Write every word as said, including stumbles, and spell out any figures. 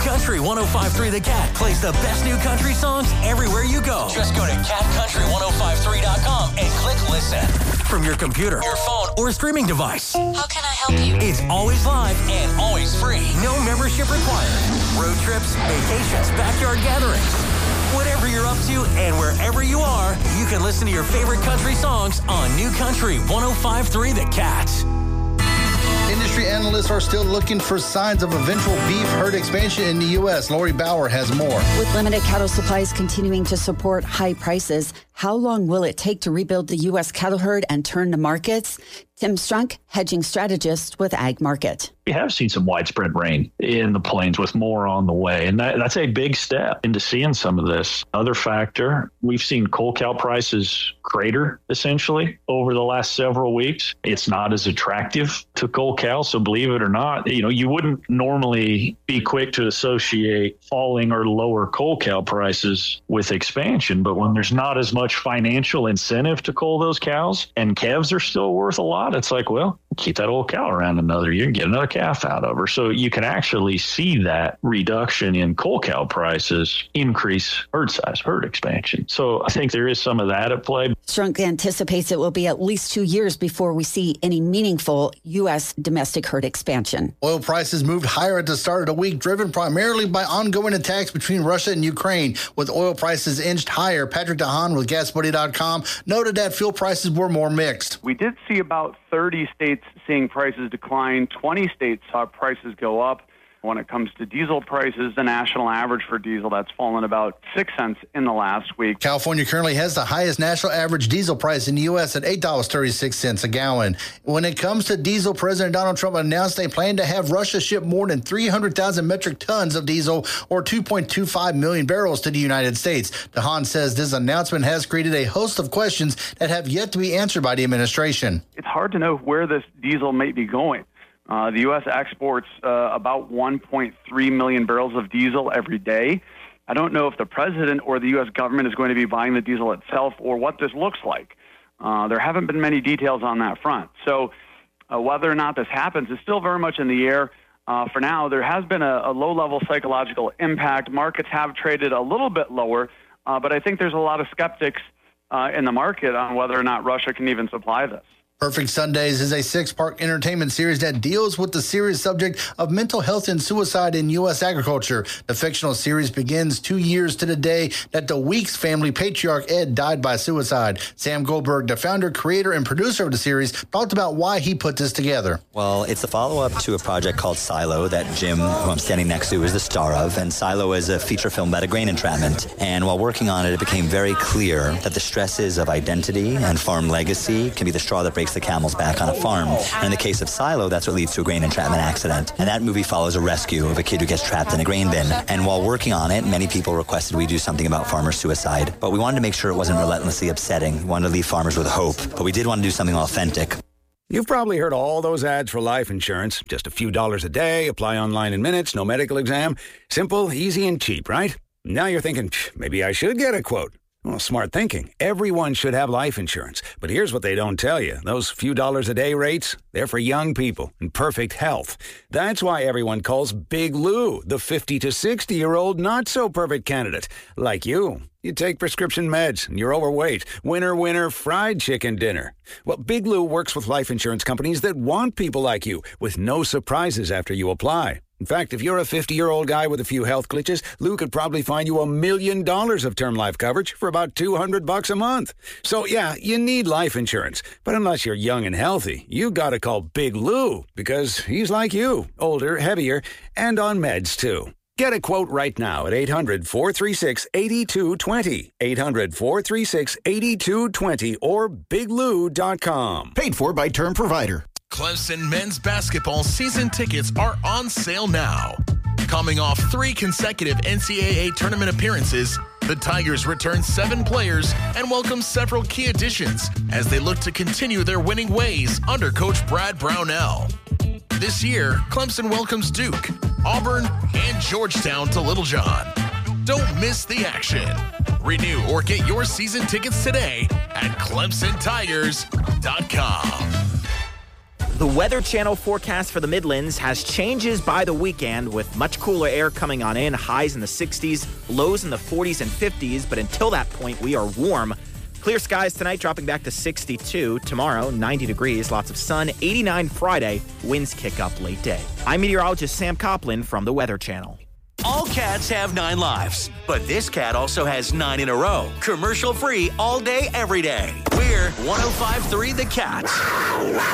Country one oh five point three The Cat plays the best new country songs everywhere you go. Just go to cat country ten fifty-three dot com and click listen. From your computer, your phone, or streaming device. How can I help you? It's always live and always free. No membership required. Road trips, vacations, backyard gatherings. Whatever you're up to and wherever you are, you can listen to your favorite country songs on New Country ten fifty-three The Cat. Industry analysts are still looking for signs of eventual beef herd expansion in the U S. Lori Bauer has more. With limited cattle supplies continuing to support high prices, how long will it take to rebuild the U S cattle herd and turn to markets? Tim Strunk, hedging strategist with Ag Market. We have seen some widespread rain in the plains with more on the way, and that, that's a big step into seeing some of this. Other factor, we've seen coal cow prices crater, essentially, over the last several weeks. It's not as attractive to coal cow, so believe it or not, you know, you wouldn't normally be quick to associate falling or lower coal cow prices with expansion, but when there's not as much financial incentive to cull those cows, and calves are still worth a lot, it's like, well, keep that old cow around another year and get another calf out of her. So you can actually see that reduction in coal cow prices increase herd size, herd expansion. So I think there is some of that at play. Strunk anticipates it will be at least two years before we see any meaningful U S domestic herd expansion. Oil prices moved higher at the start of the week, driven primarily by ongoing attacks between Russia and Ukraine. With oil prices inched higher, Patrick DeHaan with gas buddy dot com noted that fuel prices were more mixed. We did see about thirty states seeing prices decline. twenty states saw prices go up. When it comes to diesel prices, the national average for diesel, that's fallen about six cents in the last week. California currently has the highest national average diesel price in the U S at eight dollars and thirty-six cents a gallon. When it comes to diesel, President Donald Trump announced they plan to have Russia ship more than three hundred thousand metric tons of diesel, or two point two five million barrels, to the United States. DeHaan says this announcement has created a host of questions that have yet to be answered by the administration. It's hard to know where this diesel may be going. Uh, the U S exports uh, about one point three million barrels of diesel every day. I don't know if the president or the U S government is going to be buying the diesel itself or what this looks like. Uh, there haven't been many details on that front. So uh, whether or not this happens is still very much in the air. Uh, for now, there has been a, a low-level psychological impact. Markets have traded a little bit lower, uh, but I think there's a lot of skeptics uh, in the market on whether or not Russia can even supply this. Perfect Sundays is a six-part entertainment series that deals with the serious subject of mental health and suicide in U S agriculture. The fictional series begins two years to the day that the Weeks family patriarch Ed died by suicide. Sam Goldberg, the founder, creator, and producer of the series, talked about why he put this together. Well, it's a follow-up to a project called Silo that Jim, who I'm standing next to, is the star of. And Silo is a feature film about a grain entrapment. And while working on it, it became very clear that the stresses of identity and farm legacy can be the straw that breaks the camel's back on a farm. And in the case of Silo, that's what leads to a grain entrapment accident. And that movie follows a rescue of a kid who gets trapped in a grain bin. And while working on it, many people requested we do something about farmer suicide. But we wanted to make sure it wasn't relentlessly upsetting. We wanted to leave farmers with hope. But we did want to do something authentic. You've probably heard all those ads for life insurance. Just a few dollars a day, apply online in minutes, no medical exam. Simple, easy, and cheap, right? Now you're thinking, maybe I should get a quote. Well, smart thinking. Everyone should have life insurance. But here's what they don't tell you. Those few dollars a day rates, they're for young people in perfect health. That's why everyone calls Big Lou the fifty to sixty-year-old not-so-perfect candidate. Like you. You take prescription meds and you're overweight. Winner, winner, fried chicken dinner. Well, Big Lou works with life insurance companies that want people like you with no surprises after you apply. In fact, if you're a fifty-year-old guy with a few health glitches, Lou could probably find you a million dollars of term life coverage for about two hundred bucks a month. So, yeah, you need life insurance. But unless you're young and healthy, you gotta call Big Lou because he's like you, older, heavier, and on meds, too. Get a quote right now at eight hundred, four three six, eight two two zero, eight hundred, four three six, eight two two zero, or big lou dot com. Paid for by Term Provider. Clemson men's basketball season tickets are on sale now. Coming off three consecutive N C double A tournament appearances, the Tigers return seven players and welcome several key additions as they look to continue their winning ways under Coach Brad Brownell. This year, Clemson welcomes Duke, Auburn, and Georgetown to Littlejohn. Don't miss the action. Renew or get your season tickets today at clemson tigers dot com. The Weather Channel forecast for the Midlands has changes by the weekend with much cooler air coming on in, highs in the sixties, lows in the forties and fifties, but until that point, we are warm. Clear skies tonight, dropping back to sixty-two. Tomorrow, ninety degrees, lots of sun, eighty-nine Friday, winds kick up late day. I'm meteorologist Sam Copland from the Weather Channel. All cats have nine lives, but this cat also has nine in a row. Commercial free all day, every day. We're one oh five point three The Cat.